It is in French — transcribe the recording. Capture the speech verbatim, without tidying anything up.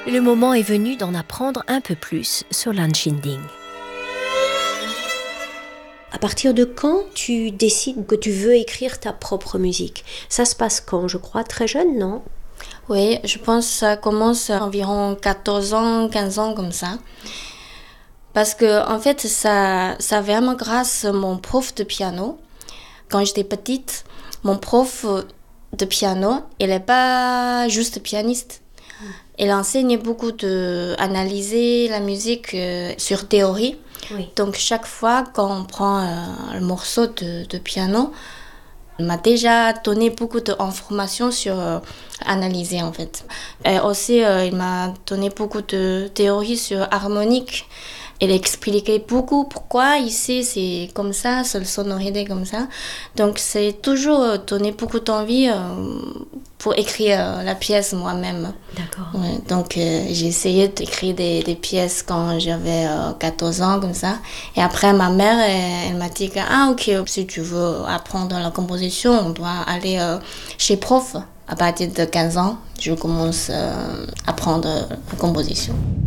Le moment est venu d'en apprendre un peu plus sur Lan Xinding. À partir de quand tu décides que tu veux écrire ta propre musique? Ça se passe quand? Je crois très jeune, non? Oui, je pense que ça commence à environ quatorze ans, quinze ans comme ça. Parce que en fait, ça, ça vraiment grâce à mon prof de piano. Quand j'étais petite, mon prof de piano, il n'est pas juste pianiste. Il enseigne beaucoup d'analyser la musique euh, sur théorie. Oui. Donc chaque fois qu'on prend euh, le morceau de, de piano, il m'a déjà donné beaucoup d'informations sur euh, analyser en fait. Et aussi, euh, il m'a donné beaucoup de théories sur harmonique. Il expliquait beaucoup pourquoi ici c'est comme ça, seule sonorité comme ça. Donc c'est toujours donné beaucoup d'envie euh, pour écrire euh, la pièce moi-même. D'accord. Ouais, donc euh, j'ai essayé d'écrire des, des pièces quand j'avais euh, quatorze ans comme ça. Et après ma mère, elle, elle m'a dit que ah ok, si tu veux apprendre la composition, on doit aller euh, chez prof. À partir de quinze ans, je commence euh, à apprendre la composition.